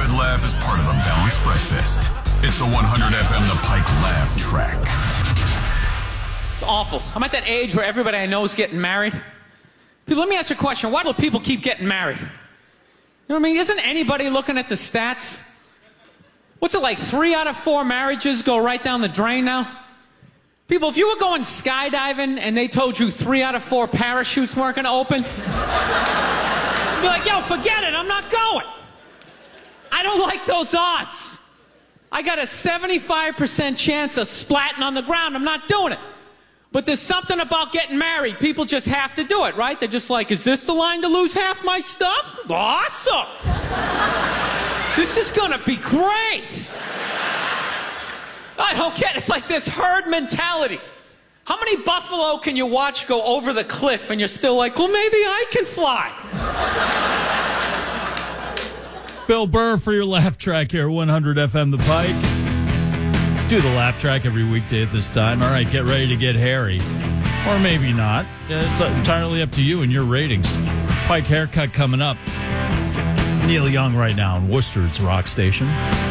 good laugh is part of the balanced breakfast. It's the 100 FM The Pike Laugh Track. It's awful. I'm at that age where everybody I know is getting married. People, let me ask you a question. Why do people keep getting married? You know what I mean? Isn't anybody looking at the stats? What's it like? 3 out of 4 marriages go right down the drain now? People, if you were going skydiving and they told you 3 out of 4 parachutes weren't going to open, you'd be like, yo, forget it, I'm not going. I don't like those odds. I got a 75% chance of splatting on the ground. I'm not doing it. But there's something about getting married. People just have to do it, right? They're just like, is this the line to lose half my stuff? Awesome. This is going to be great. I don't get it. It's like this herd mentality. How many buffalo can you watch go over the cliff and you're still like, well, maybe I can fly? Bill Burr for your laugh track here, 100 FM The Pike. Do the laugh track every weekday at this time. All right, get ready to get hairy. Or maybe not. It's entirely up to you and your ratings. Pike Haircut coming up. Neil Young right now in Worcester. It's Rock Station.